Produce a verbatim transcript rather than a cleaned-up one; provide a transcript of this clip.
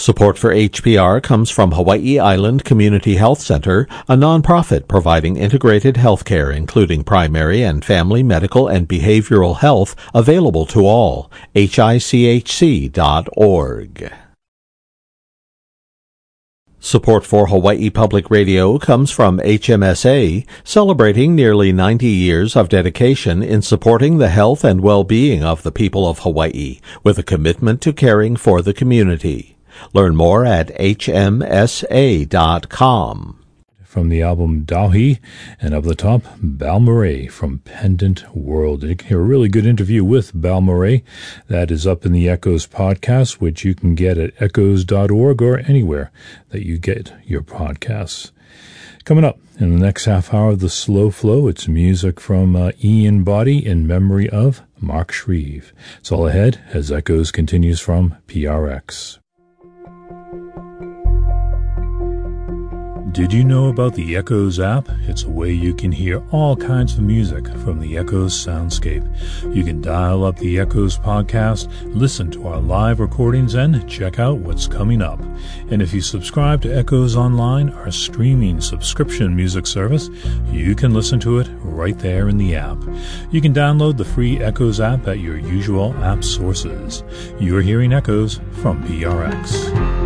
Support for H P R comes from Hawaii Island Community Health Center, a nonprofit providing integrated health care, including primary and family medical and behavioral health, available to all. H I C H C dot org. Support for Hawaii Public Radio comes from H M S A, celebrating nearly ninety years of dedication in supporting the health and well-being of the people of Hawaii, with a commitment to caring for the community. Learn more at H M S A dot com. From the album Dauhi, and up the top, Bal Murray from Pendant World. You can hear a really good interview with Bal Murray. That is up in the Echoes podcast, which you can get at echoes dot org or anywhere that you get your podcasts. Coming up in the next half hour of the Slow Flow, it's music from uh, Ian Boddy in memory of Mark Shreve. It's all ahead as Echoes continues from P R X. Did you know about the Echoes app? It's a way you can hear all kinds of music from the Echoes soundscape. You can dial up the Echoes podcast, listen to our live recordings, and check out what's coming up. And if you subscribe to Echoes Online, our streaming subscription music service, you can listen to it right there in the app. You can download the free Echoes app at your usual app sources. You're hearing Echoes from P R X.